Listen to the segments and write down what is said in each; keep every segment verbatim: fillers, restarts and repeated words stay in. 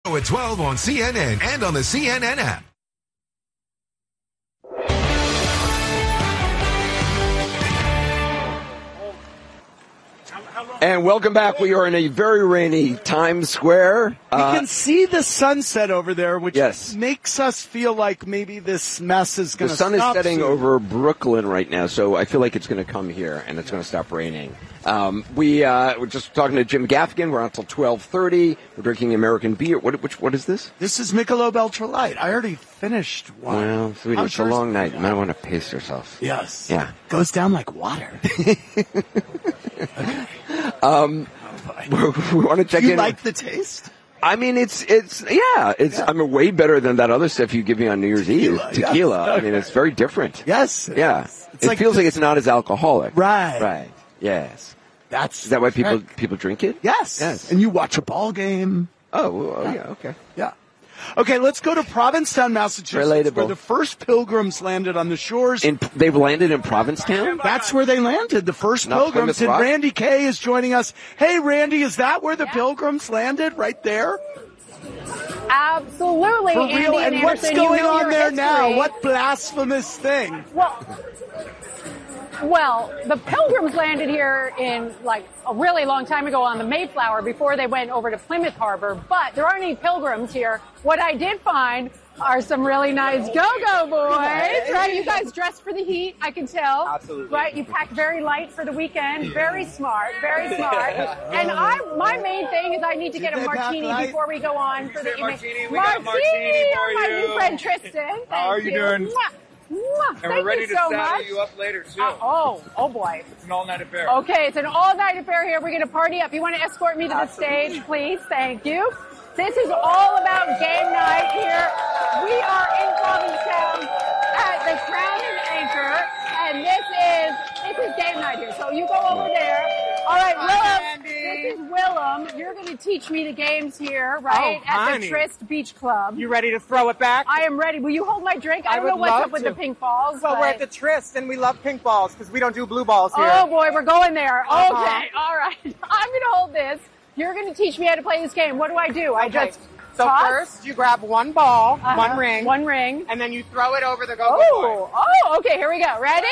At twelve on C N N and on the C N N app. And welcome back. We are in a very rainy Times Square. We Uh, can see the sunset over there, which yes. makes us feel like maybe this mess is going the to sun stop is setting soon. over Brooklyn right now, so I feel like it's going to come here and it's going to stop raining. Um, we uh, we're just talking to Jim Gaffigan. We're on until twelve thirty. We're drinking American beer. What which what is this? This is Michelob Ultra Light. I already finished one. Well, sweetie, I'm it's sure a long night. You might want to pace yourself. Yes. Yeah. Goes down like water. um, we want to check Do you in. like the taste? I mean, it's it's yeah, it's Yeah. I mean, way better than that other stuff you give me on New Year's Tequila, Eve. Tequila. yes. I mean, it's very different. Yes. it Yeah. is. It's It like feels the- like it's not as alcoholic. Right. Right. Yes. That's Is that why people right. people drink it? Yes. Yes. And you watch a ball game. Oh, well, oh yeah. Okay. Yeah. Okay, let's go to Provincetown, Massachusetts, Relatable. where the first pilgrims landed on the shores. In they've landed in Provincetown. That's where they landed, the first Not pilgrims. Plymouth And Rock? Randy Kay is joining us. Hey, Randy, is that where the pilgrims landed, right there? Absolutely, For Andy real? And Anderson, what's you going know on your there history. now? What blasphemous thing? Well, well, the Pilgrims landed here in like a really long time ago on the Mayflower before they went over to Plymouth Harbor. But there aren't any Pilgrims here. What I did find are some really nice go-go boys, right? You guys dressed for the heat, I can tell. Absolutely. Right? You packed very light for the weekend. Very smart, very smart. And I, my main thing is I need to get a Did they pack martini light? before we go on for the say martini? We martini, got a martini for my you. new friend Tristan. How are Thank you doing? Mwah. Mwah. And Thank we're ready you to so saddle much. you up later, too. Uh, oh, oh boy. It's an all-night affair. Okay, it's an all-night affair here. We're going to party up. You want to escort me to the Absolutely. stage, please? Thank you. This is all about game night here. We are in Provincetown at the Crown and Anchor, and this is this is game night here. So you go over there. All right, Hi, Willem. Andy. This is Willem. You're going to teach me the games here, right? Oh, at honey. the Trist Beach Club. You ready to throw it back? I am ready. Will you hold my drink? I I don't know would what's love up with to. the pink balls. Well, but... we're at the Tryst, and we love pink balls because we don't do blue balls here. Oh boy, we're going there. Uh-huh. Okay, all right. I'm going to hold this. You're going to teach me how to play this game. What do I do? I Okay. just So toss? first, you grab one ball, Uh-huh. one ring, one ring. and then you throw it over the go-go Oh, oh, okay. Here we go. Ready?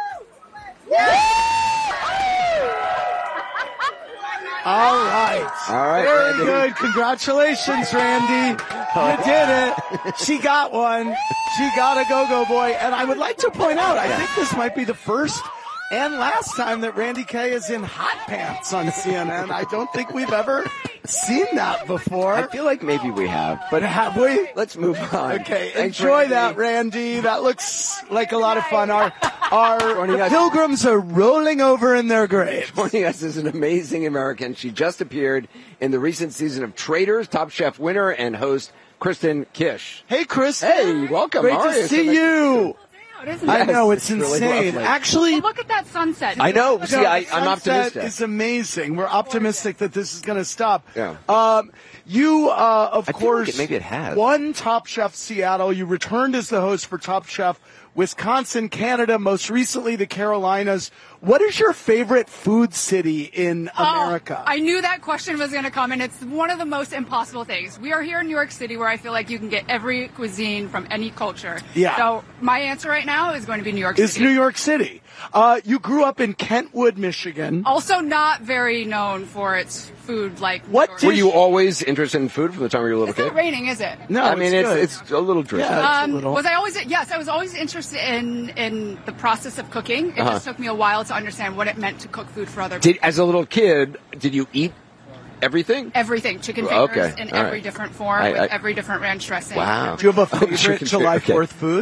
All right. All right, Very Randy. good. Congratulations, Randy. You did it. She got one. She got a go-go boy. And I would like to point out, I think this might be the first and last time that Randy Kay is in hot pants on C N N. I don't think we've ever seen that before. I feel like maybe we have, but Have we? let's move on. Okay, Thanks, enjoy Randy. that, Randy. That looks like a lot of fun. Our our Joining us- pilgrims are rolling over in their graves. Joining us is an amazing American. She just appeared in the recent season of Traitors, Top Chef winner and host Kristen Kish. Hey, Chris. Hey, welcome. Great How are to you? see So nice to you. Isn't I it? know, it's, It's really insane. lovely. Actually, Well, look at that sunset. I know. See, no, I, the I'm sunset optimistic. is amazing. We're optimistic that this is going to stop. Yeah. Um, you, uh, of I feel course, like it- maybe it has. won Top Chef Seattle. You returned as the host for Top Chef Wisconsin, Canada, most recently the Carolinas. What is your favorite food city in America? Oh, I knew that question was going to come, and it's one of the most impossible things. We are here in New York City, where I feel like you can get every cuisine from any culture. Yeah. So my answer right now is going to be New York Is City. New York City. Uh, you grew up in Kentwood, Michigan. Also not very known for its food, like New What York. did Were you always interested in food from the time you were a little It's kid? not raining, is it? No, I mean, it's, it's good. it's a little drizzly. Yeah. Um, a little. was I always? Yes, I was always interested in in the process of cooking. It Uh-huh. just took me a while to understand what it meant to cook food for other Did people. as a little kid, did you eat everything? Everything, chicken Okay, fingers in all every right. different form, I- with I- every different ranch dressing. Wow. Do you have a Oh, favorite chicken July finger, okay. fourth food?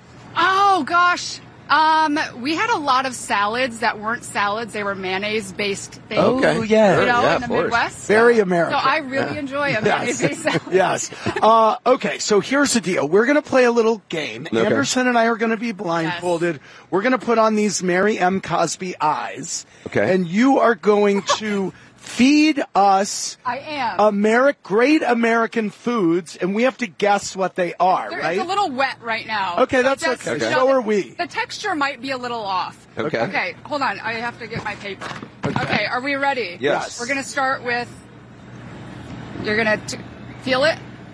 Oh gosh. Um, we had a lot of salads that weren't salads; they were mayonnaise-based things. Okay. Oh, yeah. You know, Yeah, in the of course. Midwest. Very So American. I really enjoy a mayonnaise-based salad. Yes. Uh, okay, so here's the deal. We're going to play a little game. Okay. Anderson and I are going to be blindfolded. We're going to put on these Mary M. Cosby eyes. Okay. And you are going to feed us I am. Ameri- great American foods, and we have to guess what they are, There- right? It's a little wet right now. Okay, So that's just- okay. Okay. So are we. The texture might be a little off. Okay. Okay, hold on. I have to get my paper. Okay. Okay, are we ready? Yes. We're going to start with, you're going to feel it?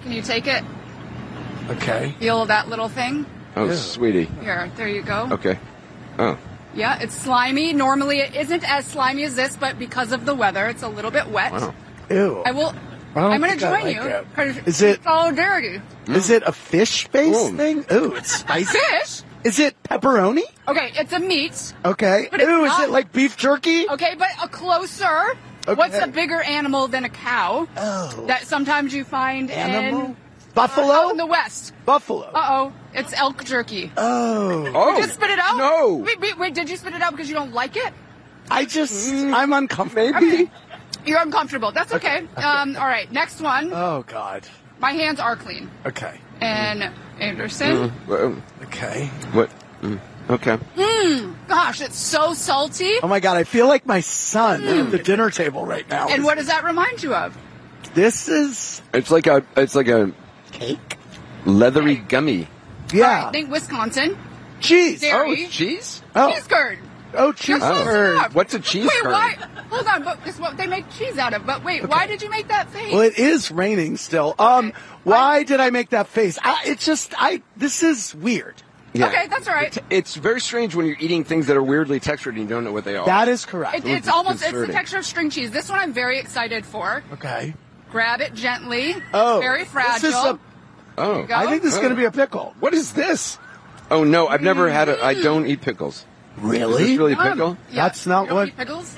Can you take it? Okay. Feel that little thing? Oh, Yeah. sweetie. Here, there you go. Okay. Oh. Yeah, it's slimy. Normally it isn't as slimy as this, but because of the weather, it's a little bit wet. Wow. Ew. I will. I don't I'm going to think I join like you. it. 'cause Is it- solidarity? Is it a fish-based Ooh. thing? Ooh, it's spicy. Fish? Is it pepperoni? Okay, it's a meat. Okay. But it's Ooh, is not- it like beef jerky? Okay, but a closer. Okay. What's a bigger animal than a cow? Oh. That sometimes you find Animal? in Buffalo? out in the West. Buffalo. Uh oh, it's elk jerky. Oh. Oh. Did you spit it out? No. Wait, wait, wait, did you spit it out because you don't like it? I just, I'm uncomfortable. Maybe. You're uncomfortable. That's okay. Um, all right, next one. Oh, God. My hands are clean. Okay. And Anderson. Well, Okay. what? Mm. Okay. Gosh, it's so salty. Oh, my God. I feel like my son at the dinner table right now. And what does that remind you of? This is It's like a. It's like a cake? leathery gummy. Yeah. All right, think Wisconsin. Cheese. Dairy. Oh, it's cheese. Oh, Cheese curd. oh, cheese You're close curd. enough. What's a cheese Wait, curd? why? Hold on, but it's what they make cheese out of. But wait, why did you make that face? Well, it is raining still. Um, Okay. why did I make that face? I, it's just, I, this is weird. Yeah. Okay, that's all right. It's, it's very strange when you're eating things that are weirdly textured and you don't know what they are. That is correct. It, it's almost it's the disconcerting. texture of string cheese. This one I'm very excited for. Okay. Grab it gently. Oh. Very fragile. This is a, oh. go. I think this is Oh. going to be a pickle. What is this? Oh no, I've never had a. I don't eat pickles. Really? Is this really Um, pickle? yeah. That's not You don't what- eat pickles.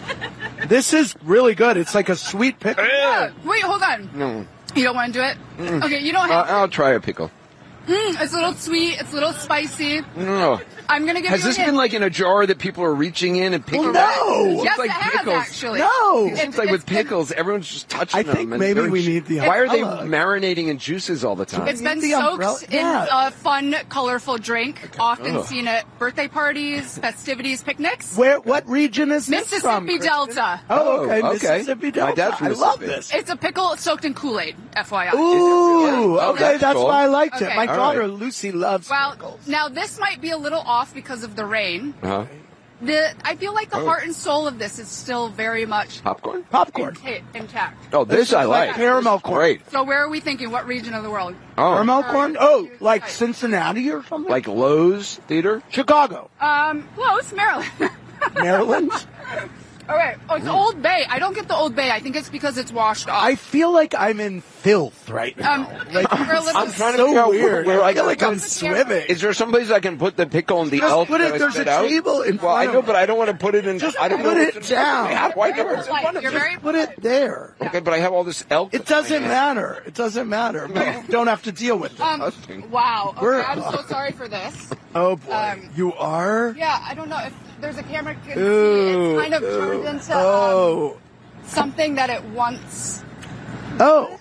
This is really good. It's like a sweet pickle. Uh, wait, hold on. No. You don't want to do it? Okay, you don't Uh, have. I'll try a pickle. Mm, it's a little sweet. It's a little spicy. No. I'm gonna give Has you. this a hint. been like in a jar that people are reaching in and picking? Well, no. It's Yes, like it has pickles. actually. No. It's, It's- like with it's been- pickles, everyone's just touching I them. think and maybe they're- we need the Why are they umbrella. marinating in juices all the time? It's been the soaked umbrella- in yeah. a fun, colorful drink. Often Ugh. seen at birthday parties, festivities, picnics. Where? What region is this Mississippi from? Kristen? Delta. Oh, okay. Oh, okay. Mississippi My Delta. dad's from I love Mississippi. this. It's a pickle soaked in Kool-Aid, F Y I. Ooh, Oh, okay. that's That's cool. why I liked it. Okay. My All daughter right. Lucy loves Well, pickles. now this might be a little off because of the rain. Uh-huh. The I feel like the Oh. heart and soul of this is still very much Popcorn? Popcorn. inta- intact. Oh, this I like. caramel This is corn. Great. So where are we thinking? What region of the world? Oh, Caramel corn? Oh, like Right. Cincinnati or something? like Lowe's Theater? Chicago. Um, close, Maryland. Maryland? All right. Oh, it's Old Bay. I don't get the Old Bay. I think it's because it's washed off. I feel like I'm in filth right now. um, like, we're a little. I'm trying to so figure out weird. where I I feel can like I'm put- swimming. Is there some place I can put the pickle and the Just elk put it- that I there's spit a out? table in Well, I front know, of but I don't want to put it in. Just I don't put know it what's in front of me. down. How do I know what's in Like, front of you're me? very Put it there. Okay, but I have all this elk. It doesn't matter. It doesn't matter. We don't have to deal with it. Um, Disgusting. wow. Okay, We're- I'm so sorry for this. Oh boy, um, you are. Yeah, I don't know if there's a camera can see. Ooh, It's kind of ooh. turned into um, Oh, something that it once. oh,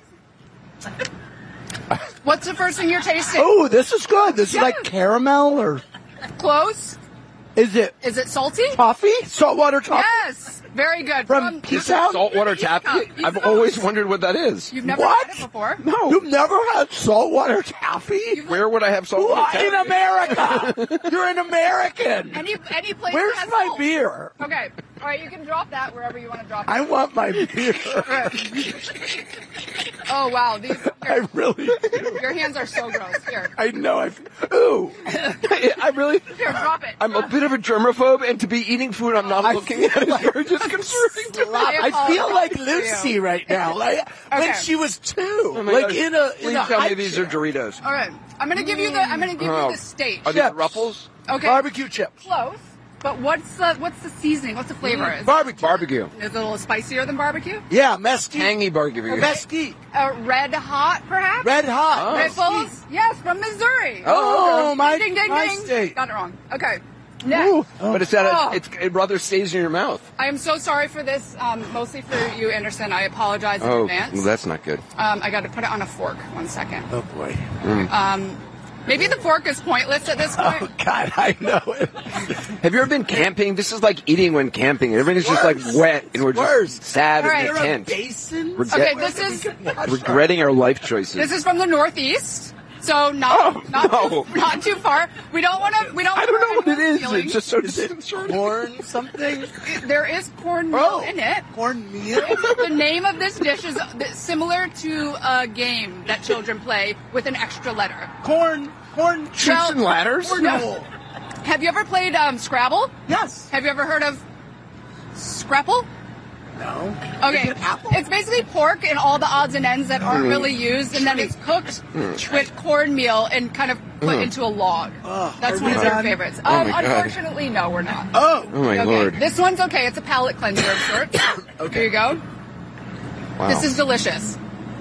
What's the first thing you're tasting? oh! This is good. This is Yes. like caramel, or Close. is it Is it salty? toffee? Saltwater toffee? Yes. Very good. From This is Town? saltwater taffy? Yeah, I've it's always not. wondered what that is. You've never What? had it before. No. You've never had saltwater taffy? Where would I have saltwater What? taffy? In America? You're an American. Any any place. Where's that has my salt. beer? Okay. All right. You can drop that wherever you want to drop it. I want my beer. Oh wow. These. I Here, really do. your hands are so gross. Here. I know. I. Ooh. I really. Here. Drop it. I'm a bit of a germaphobe, and to be eating food I'm not I looking feel at is like- very disconcerting to me. I feel like apologize for Lucy you. right now, like when Okay. she was two, Oh my like gosh. in a in Please a tell me high these chair. are Doritos. All right. I'm gonna give you the. I'm gonna give Oh. you the stage. Are these Chips. Ruffles? Okay. Barbecue chips. Close. But what's the what's the seasoning? What's the flavor? Is, Barbecue. Barbecue. is it a little spicier than barbecue? Yeah, mesquite. Tangy barbecue. Mesquite. Uh, red hot, perhaps. Red hot. Oh. Ripples? Yes, from Missouri. Oh, my, ding, ding, my ding. state. Got it wrong. Okay. Next. Ooh. But it's that Oh. it's it rather stays in your mouth. I am so sorry for this, um, mostly for you, Anderson. I apologize in Oh, advance. well, that's not good. um, I got to put it on a fork. One second. Oh boy. Um, maybe the fork is pointless at this point. Oh God, I know it. Have you ever been camping? This is like eating when camping. Everything's just like Worse. wet, and we're just Worse. sad All in right. the There are tent, basins. Reg- Okay, this is regretting our life choices. this is from the Northeast. So not Oh, not, no. too, not too far. We don't want to. We don't. I don't know what it is. Feelings. It's just so disconcerting. Corn something? There is cornmeal Oh. in it. Cornmeal? The name of this dish is similar to a game that children play with an extra letter. Corn, corn, Chutes and ladders? cornhole. Have you ever played um, Scrabble? Yes. Have you ever heard of Scrapple? No. Okay, Is it apple? it's basically pork and all the odds and ends that aren't Mm. really used, and then it's cooked Mm. with cornmeal and kind of put into a log. Ugh, That's are one we of their done? favorites. Oh um, my God. unfortunately, no, we're not. Oh. Oh my okay, lord. this one's okay. It's a palate cleanser of sorts. Okay. Here you go. Wow. This is delicious.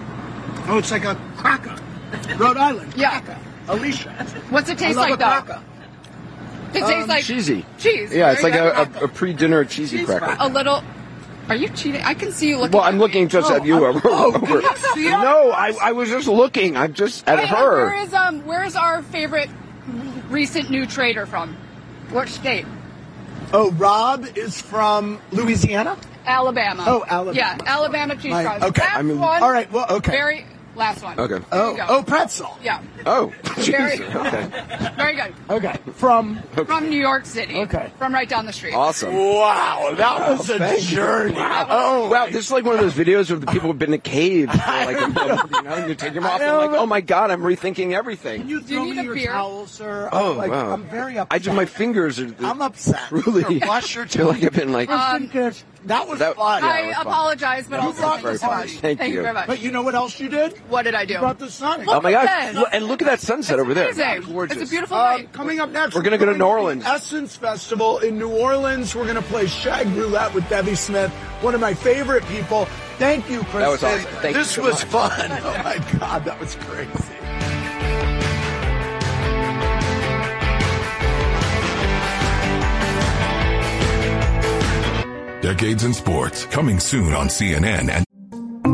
Oh, it's like a cracker. Rhode Island. Yeah. Cracker. Alicia. What's it I taste love like, a though? cracker. It tastes Um, like cheesy. cheese. Yeah, it's Very like good. a, a, a pre-dinner cheesy Cheese cracker. fry. a little. Are you cheating? I can see you looking. Well, at I'm me. looking just Oh, at you. I'm- over, oh, over. can you see it? No, I, I was just looking. I'm just at Wait, and her. Where is um? Where is our favorite recent new trader from? What state? Oh, Rob is from Louisiana? Alabama. Oh, Alabama. Yeah, Alabama cheese My- fries. okay, Last I mean- one. All right, well, okay. Very last one. Okay. There Oh, you go. oh, pretzel. Yeah. Oh, Very, Jesus. Okay. very good. Okay. From, From New York City. Okay. From right down the street. Awesome. wow, that was a thank you. journey. Oh, wow. This is like one of those videos of the people who've been in caves for like a month, you know, and you take them off and I like, know. oh my God, I'm rethinking everything. Can you Do you throw need me a your beer? towel, sir? Oh, I'm, like, wow. I'm very upset. I just, my fingers are I'm upset. truly, Sir, wash your feel like I've been like, Um, that was that- fun. yeah, I it was fun. apologize, but That also was thank very you so fun. much. Thank you. you very much. But you know what else you did? What did I do? You brought the sun. oh my Look God. at this. Look- And look at that sunset over there. Amazing. Gorgeous. It's a beautiful Um, night. coming up next, We're gonna go to going New Orleans. the Essence Festival in New Orleans. We're going to play Shag Roulette with Debbie Smith, one of my favorite people. Thank you, Kristen. That was awesome. Thank you this so was much. fun. Oh my God, that was crazy. Decades in Sports, coming soon on C N N and